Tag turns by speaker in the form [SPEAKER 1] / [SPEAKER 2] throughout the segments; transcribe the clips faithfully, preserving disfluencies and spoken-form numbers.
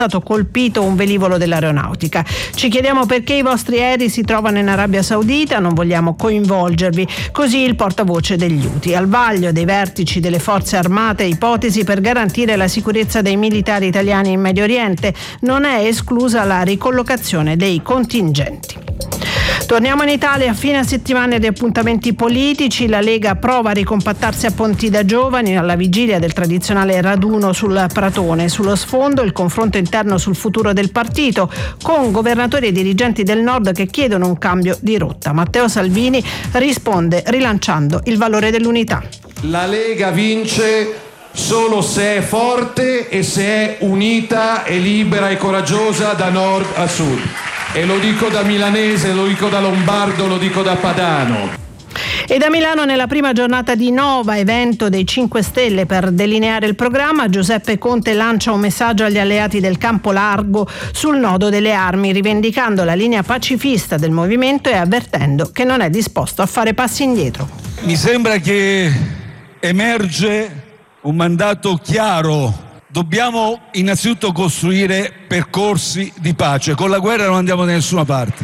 [SPEAKER 1] stato colpito un velivolo dell'aeronautica. Ci chiediamo perché i vostri aerei si trovano in Arabia Saudita, non vogliamo coinvolgervi. Così il portavoce degli Houthi. Al vaglio dei vertici delle forze armate ipotesi per garantire la sicurezza dei militari italiani in Medio Oriente. Non è esclusa la ricollocazione dei contingenti. Torniamo in Italia, a fine settimana di appuntamenti politici. La Lega prova a ricompattarsi a Pontida Giovani alla vigilia del tradizionale raduno sul Pratone. Sullo sfondo il confronto interno sul futuro del partito, con governatori e dirigenti del Nord che chiedono un cambio di rotta. Matteo Salvini risponde rilanciando il valore dell'unità.
[SPEAKER 2] La Lega vince solo se è forte e se è unita e libera e coraggiosa da nord a sud. E lo dico da milanese, lo dico da lombardo, lo dico da padano.
[SPEAKER 1] E da Milano, nella prima giornata di Nova, evento dei cinque Stelle per delineare il programma, Giuseppe Conte lancia un messaggio agli alleati del campo largo sul nodo delle armi, rivendicando la linea pacifista del movimento e avvertendo che non è disposto a fare passi indietro.
[SPEAKER 3] Mi sembra che emerge un mandato chiaro. Dobbiamo innanzitutto costruire percorsi di pace. Con la guerra non andiamo da nessuna parte.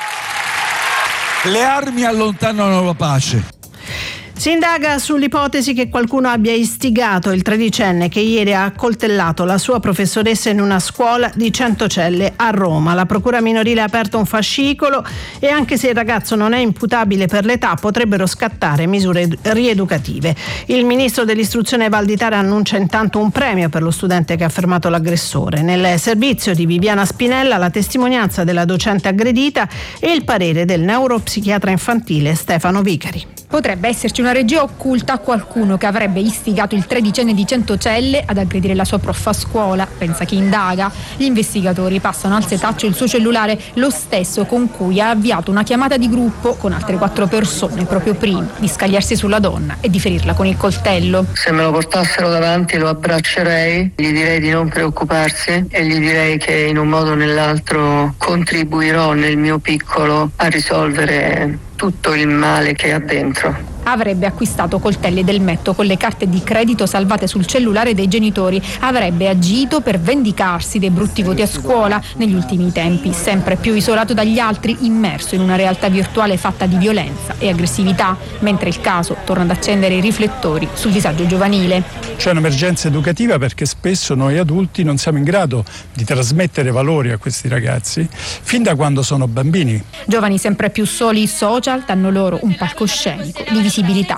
[SPEAKER 3] Le armi allontanano la pace.
[SPEAKER 1] Si indaga sull'ipotesi che qualcuno abbia istigato il tredicenne che ieri ha accoltellato la sua professoressa in una scuola di Centocelle a Roma. La procura minorile ha aperto un fascicolo e anche se il ragazzo non è imputabile per l'età, potrebbero scattare misure rieducative. Il ministro dell'istruzione Valditara annuncia intanto un premio per lo studente che ha fermato l'aggressore. Nel servizio di Viviana Spinella la testimonianza della docente aggredita e il parere del neuropsichiatra infantile Stefano Vicari.
[SPEAKER 4] Potrebbe esserci una regia occulta a qualcuno che avrebbe istigato il tredicenne di Centocelle ad aggredire la sua prof a scuola, pensa chi indaga. Gli investigatori passano al setaccio il suo cellulare, lo stesso con cui ha avviato una chiamata di gruppo con altre quattro persone proprio prima di scagliarsi sulla donna e di ferirla con il coltello.
[SPEAKER 5] Se me lo portassero davanti lo abbraccerei, gli direi di non preoccuparsi e gli direi che in un modo o nell'altro contribuirò nel mio piccolo a risolvere tutto il male che ha dentro.
[SPEAKER 4] Avrebbe acquistato coltelli del Metto con le carte di credito salvate sul cellulare dei genitori. Avrebbe agito per vendicarsi dei brutti voti a scuola negli ultimi tempi, sempre più isolato dagli altri, immerso in una realtà virtuale fatta di violenza e aggressività, mentre il caso torna ad accendere i riflettori sul disagio giovanile.
[SPEAKER 6] C'è un'emergenza educativa perché spesso noi adulti non siamo in grado di trasmettere valori a questi ragazzi fin da quando sono bambini.
[SPEAKER 4] Giovani sempre più soli, i social danno loro un palcoscenico di visibilità.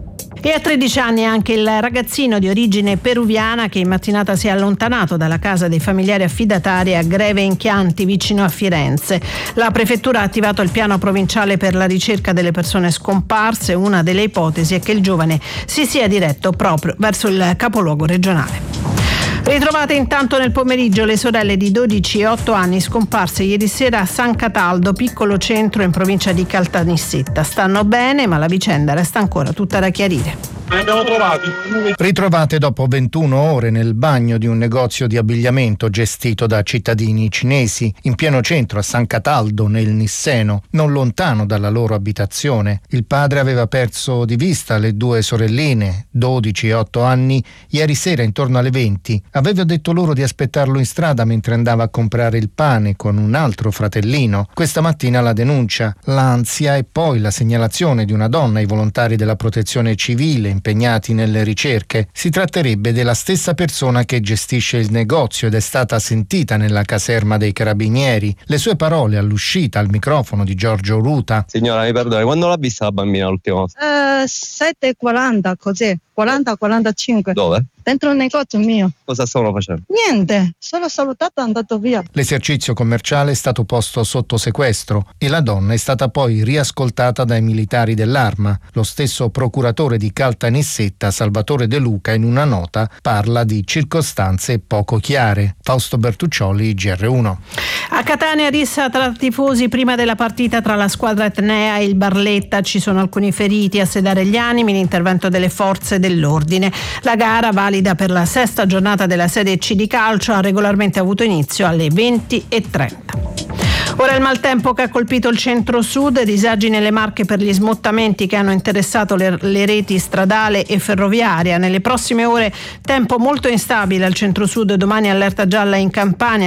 [SPEAKER 1] E a tredici anni anche il ragazzino di origine peruviana che in mattinata si è allontanato dalla casa dei familiari affidatari a Greve in Chianti, vicino a Firenze. La prefettura ha attivato il piano provinciale per la ricerca delle persone scomparse. Una delle ipotesi è che il giovane si sia diretto proprio verso il capoluogo regionale. Ritrovate intanto nel pomeriggio le sorelle di dodici e otto anni scomparse ieri sera a San Cataldo, piccolo centro in provincia di Caltanissetta. Stanno bene, ma la vicenda resta ancora tutta da chiarire.
[SPEAKER 7] Abbiamo trovati.
[SPEAKER 8] Ritrovate dopo ventuno ore nel bagno di un negozio di abbigliamento gestito da cittadini cinesi, in pieno centro a San Cataldo, nel Nisseno, non lontano dalla loro abitazione. Il padre aveva perso di vista le due sorelline, dodici e otto anni, ieri sera intorno alle venti. Aveva detto loro di aspettarlo in strada mentre andava a comprare il pane con un altro fratellino. Questa mattina la denuncia, l'ansia e poi la segnalazione di una donna ai volontari della protezione civile impegnati nelle ricerche. Si tratterebbe della stessa persona che gestisce il negozio ed è stata sentita nella caserma dei carabinieri. Le sue parole all'uscita al microfono di Giorgio Ruta.
[SPEAKER 9] Signora, mi perdoni, quando l'ha vista la bambina l'ultima volta?
[SPEAKER 10] Uh, sette e quaranta, così, quaranta quarantacinque.
[SPEAKER 9] Dove?
[SPEAKER 10] Dentro il negozio mio.
[SPEAKER 9] Cosa stavano facendo?
[SPEAKER 10] Niente, solo salutato e andato via.
[SPEAKER 8] L'esercizio commerciale è stato posto sotto sequestro e la donna è stata poi riascoltata dai militari dell'Arma. Lo stesso procuratore di Caltanissetta, Salvatore De Luca, in una nota parla di circostanze poco chiare. Fausto Bertuccioli, G R uno.
[SPEAKER 1] A Catania rissa tra tifosi prima della partita tra la squadra etnea e il Barletta. Ci sono alcuni feriti. A sedare gli animi l'intervento delle forze dell'ordine. La gara, valida per la sesta giornata della Serie C di calcio, ha regolarmente avuto inizio alle venti e trenta. Ora il maltempo che ha colpito il centro-sud, disagi nelle Marche per gli smottamenti che hanno interessato le, le reti stradale e ferroviaria. Nelle prossime ore tempo molto instabile al centro-sud, domani allerta gialla in Campania.